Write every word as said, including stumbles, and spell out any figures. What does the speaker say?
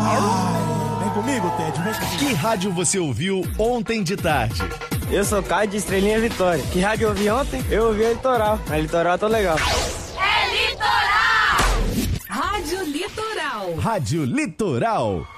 Ai, vem comigo, Ted, vem comigo. Que rádio você ouviu ontem de tarde? Eu sou Caio de Estrelinha Vitória. Que rádio eu ouvi ontem? Eu ouvi a Litoral. A Litoral tá legal. É Litoral! Rádio Litoral. Rádio Litoral.